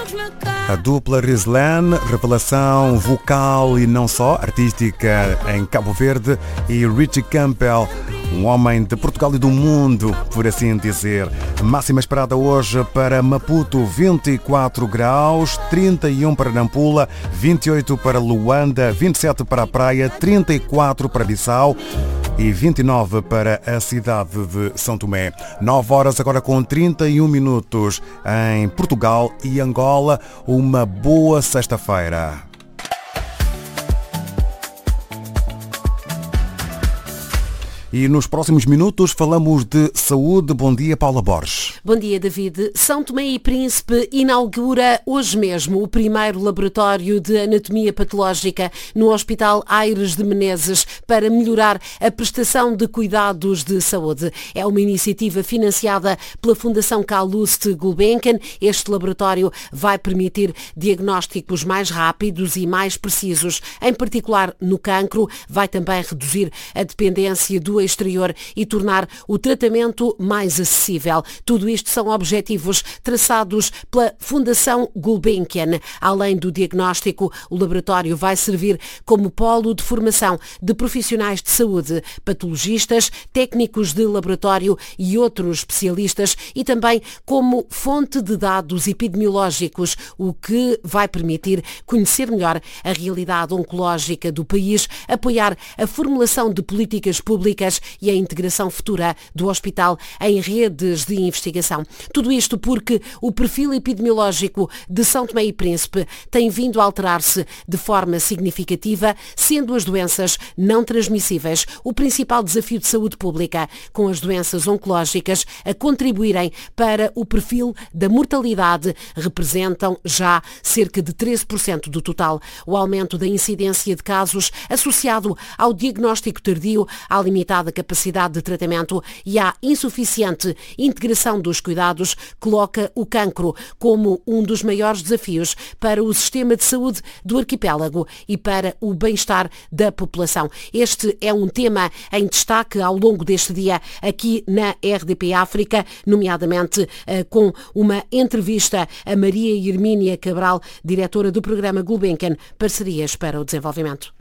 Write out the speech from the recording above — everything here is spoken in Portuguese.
A dupla Rislan, revelação vocal e não só, artística em Cabo Verde, e Richie Campbell, um homem de Portugal e do mundo, por assim dizer. Máxima esperada hoje para Maputo, 24 graus, 31 para Nampula, 28 para Luanda, 27 para a Praia, 34 para Bissau e 29 para a cidade de São Tomé. 9 horas agora com 31 minutos em Portugal e Angola. Uma boa sexta-feira. E nos próximos minutos falamos de saúde. Bom dia, Paula Borges. Bom dia, David. São Tomé e Príncipe inaugura hoje mesmo o primeiro laboratório de anatomia patológica no Hospital Aires de Menezes para melhorar a prestação de cuidados de saúde. É uma iniciativa financiada pela Fundação Calouste Gulbenkian. Este laboratório vai permitir diagnósticos mais rápidos e mais precisos, em particular no cancro. Vai também reduzir a dependência do exterior e tornar o tratamento mais acessível. Tudo isto são objetivos traçados pela Fundação Gulbenkian. Além do diagnóstico, o laboratório vai servir como polo de formação de profissionais de saúde, patologistas, técnicos de laboratório e outros especialistas, e também como fonte de dados epidemiológicos, o que vai permitir conhecer melhor a realidade oncológica do país, apoiar a formulação de políticas públicas e a integração futura do hospital em redes de investigação. Tudo isto porque o perfil epidemiológico de São Tomé e Príncipe tem vindo a alterar-se de forma significativa, sendo as doenças não transmissíveis o principal desafio de saúde pública, com as doenças oncológicas a contribuírem para o perfil da mortalidade, representam já cerca de 13% do total. O aumento da incidência de casos associado ao diagnóstico tardio, à limitada capacidade de tratamento e à insuficiente integração dos cuidados coloca o cancro como um dos maiores desafios para o sistema de saúde do arquipélago e para o bem-estar da população. Este é um tema em destaque ao longo deste dia aqui na RDP África, nomeadamente com uma entrevista a Maria Hermínia Cabral, diretora do programa Gulbenkian Parcerias para o Desenvolvimento.